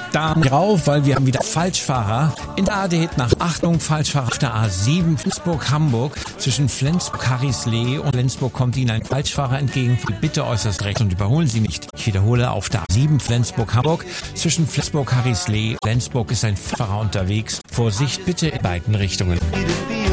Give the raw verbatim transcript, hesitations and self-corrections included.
da drauf, weil wir haben wieder Falschfahrer. In der A D nach Achtung, Falschfahrer auf der A sieben, Flensburg-Hamburg. Zwischen Flensburg-Harrislee und Flensburg kommt Ihnen ein Falschfahrer entgegen. Bitte äußerst rechts und überholen Sie nicht. Ich wiederhole, auf der A sieben, Flensburg-Hamburg. Zwischen Flensburg-Harrislee und Flensburg ist ein Fahrer unterwegs. Vorsicht bitte in beiden Richtungen.